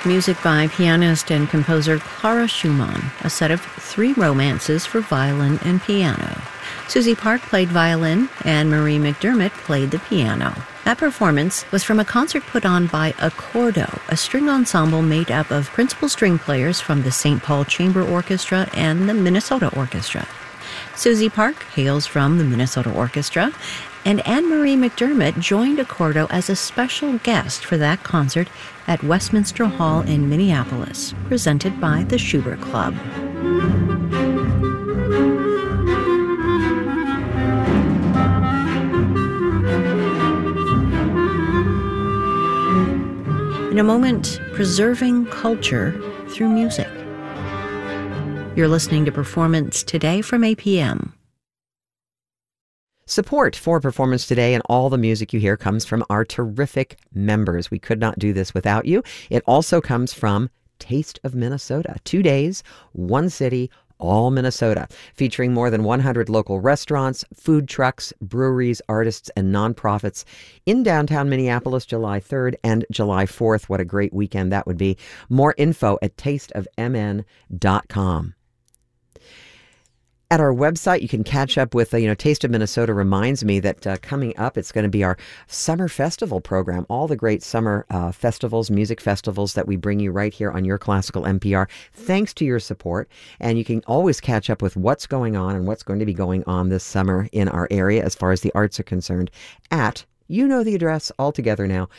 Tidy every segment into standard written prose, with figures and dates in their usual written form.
music by pianist and composer Clara Schumann, a set of 3 romances for violin and piano. Susie Park played violin, and Marie McDermott played the piano. That performance was from a concert put on by Accordo, a string ensemble made up of principal string players from the St. Paul Chamber Orchestra and the Minnesota Orchestra. Susie Park hails from the Minnesota Orchestra, and Anne-Marie McDermott joined Accordo as a special guest for that concert at Westminster Hall in Minneapolis, presented by the Schubert Club. In a moment, preserving culture through music. You're listening to Performance Today from APM. Support for Performance Today and all the music you hear comes from our terrific members. We could not do this without you. It also comes from Taste of Minnesota. 2 days, 1 city, all Minnesota, featuring more than 100 local restaurants, food trucks, breweries, artists, and nonprofits in downtown Minneapolis, July 3rd and July 4th. What a great weekend that would be. More info at tasteofmn.com. At our website, you can catch up with, Taste of Minnesota reminds me that coming up, it's going to be our summer festival program. All the great summer festivals, music festivals that we bring you right here on your classical NPR, thanks to your support. And you can always catch up with what's going on and what's going to be going on this summer in our area as far as the arts are concerned at, you know the address altogether now,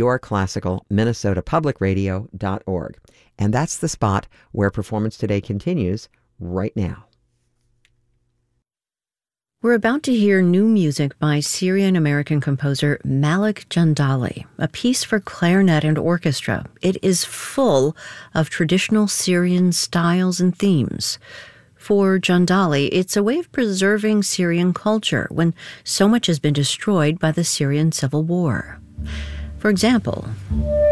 yourclassicalminnesotapublicradio.org. And that's the spot where Performance Today continues right now. We're about to hear new music by Syrian-American composer Malik Jandali, a piece for clarinet and orchestra. It is full of traditional Syrian styles and themes. For Jandali, it's a way of preserving Syrian culture when so much has been destroyed by the Syrian civil war. For example,